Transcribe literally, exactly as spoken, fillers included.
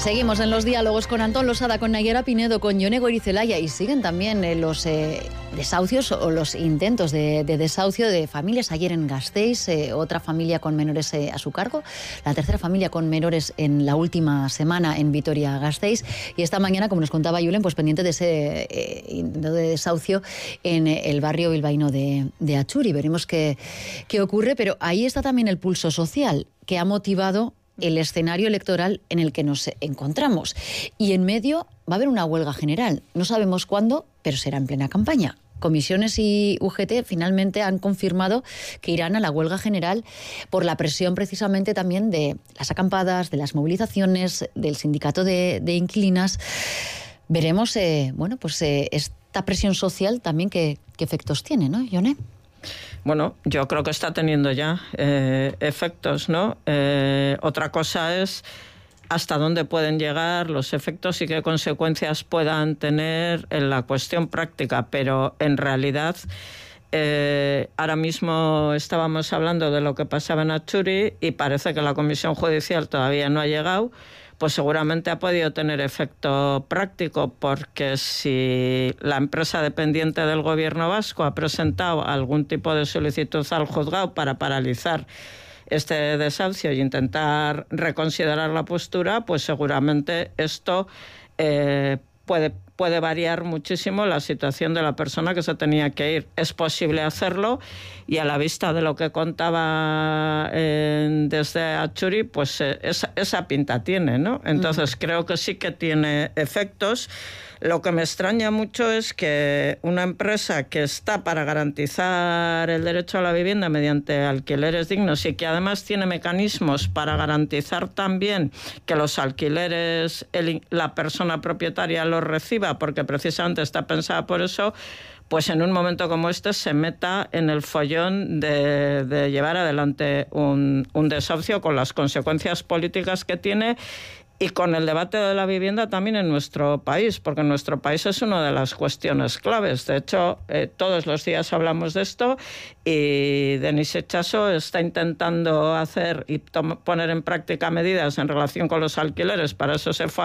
Seguimos en los diálogos con Antón Losada, con Nayara Pinedo, con Yone Goirizelaya, y siguen también eh, los eh, desahucios o los intentos de, de desahucio de familias. Ayer en Gasteiz, eh, otra familia con menores eh, a su cargo, la tercera familia con menores en la última semana en Vitoria-Gasteiz, y esta mañana, como nos contaba Julen, pues pendiente de ese eh, intento de desahucio en eh, el barrio bilbaíno de, de Atxuri. Veremos qué, qué ocurre, pero ahí está también el pulso social que ha motivado el escenario electoral en el que nos encontramos. Y en medio va a haber una huelga general. No sabemos cuándo, pero será en plena campaña. Comisiones y U G T finalmente han confirmado que irán a la huelga general por la presión precisamente también de las acampadas, de las movilizaciones, del sindicato de, de inquilinas. Veremos, eh, bueno, pues eh, esta presión social también qué, qué efectos tiene, ¿no, Yone? Bueno, yo creo que está teniendo ya eh, efectos, ¿no? Eh, otra cosa es hasta dónde pueden llegar los efectos y qué consecuencias puedan tener en la cuestión práctica, pero en realidad eh, ahora mismo estábamos hablando de lo que pasaba en Atxuri y parece que la Comisión Judicial todavía no ha llegado. Pues seguramente ha podido tener efecto práctico, porque si la empresa dependiente del gobierno vasco ha presentado algún tipo de solicitud al juzgado para paralizar este desahucio y intentar reconsiderar la postura, pues seguramente esto eh, puede, puede variar muchísimo la situación de la persona que se tenía que ir. Es posible hacerlo, y a la vista de lo que contaba eh, desde Atxuri, pues eh, esa, esa pinta tiene, ¿no? Entonces, mm. creo que sí que tiene efectos. Lo que me extraña mucho es que una empresa que está para garantizar el derecho a la vivienda mediante alquileres dignos y que además tiene mecanismos para garantizar también que los alquileres el, la persona propietaria los reciba, porque precisamente está pensada por eso, pues en un momento como este se meta en el follón de, de llevar adelante un, un desahucio con las consecuencias políticas que tiene. Y con el debate de la vivienda también en nuestro país, porque en nuestro país es una de las cuestiones claves. De hecho, eh, todos los días hablamos de esto, y Denis Itxaso está intentando hacer y poner en práctica medidas en relación con los alquileres. Para eso se fue